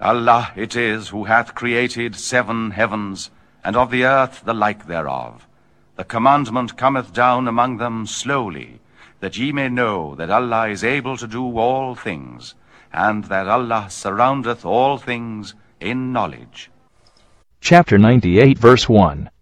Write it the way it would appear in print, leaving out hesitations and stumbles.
Allah it is who hath created 7 heavens, and of the earth the like thereof. The commandment cometh down among them slowly, that ye may know that Allah is able to do all things, and that Allah surroundeth all things in knowledge. Chapter 98, verse 1.